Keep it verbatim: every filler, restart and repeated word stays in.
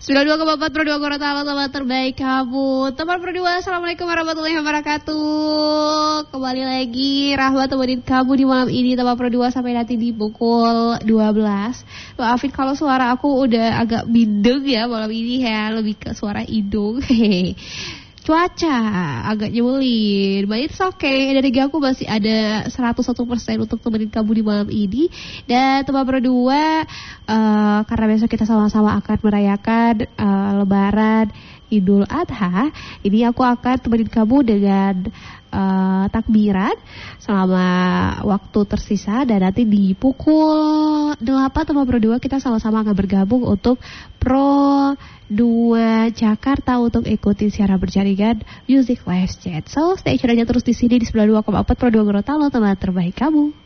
sembilan puluh dua koma empat Pro dua Gorontalo, teman terbaik kamu. Teman Pro dua, Assalamualaikum warahmatullahi wabarakatuh. Kembali lagi Rahma temenin kamu di malam ini, teman Pro dua, sampai nanti di pukul dua belas. Maafin kalau suara aku udah agak bindeng ya malam ini ya, lebih ke suara hidung. Hehehe. Cuaca agak nyebelin, but it's okay. Dari aku masih ada seratus satu persen untuk temenin kamu di malam ini. Dan teman berdua, uh, karena besok kita sama-sama akan merayakan uh, Lebaran Idul Adha, ini aku akan temenin kamu dengan uh, takbiran selama waktu tersisa. Dan nanti di pukul delapan teman berdua kita sama-sama akan bergabung untuk Pro dua Jakarta untuk ikuti siaran berjaringan Music Live Chat. So stay tune aja terus di sini di sembilan puluh dua koma empat Pro dua Gorontalo, teman terbaik kamu.